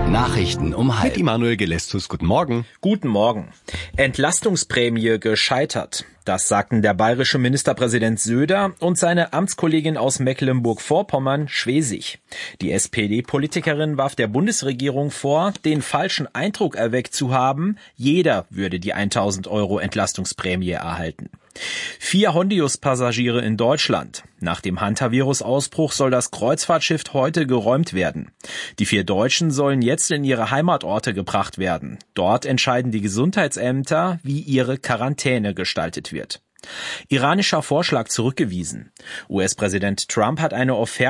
Nachrichten um halb. Mit Immanuel Gelestus, guten Morgen. Guten Morgen. Entlastungsprämie gescheitert. Das sagten der bayerische Ministerpräsident Söder und seine Amtskollegin aus Mecklenburg-Vorpommern, Schwesig. Die SPD-Politikerin warf der Bundesregierung vor, den falschen Eindruck erweckt zu haben, jeder würde die 1.000 € Entlastungsprämie erhalten. 4 Hondius-Passagiere in Deutschland. Nach dem Hantavirus-Ausbruch soll das Kreuzfahrtschiff heute geräumt werden. Die 4 Deutschen sollen jetzt in ihre Heimatorte gebracht werden. Dort entscheiden die Gesundheitsämter, wie ihre Quarantäne gestaltet wird. Iranischer Vorschlag zurückgewiesen. US-Präsident Trump hat eine Offerte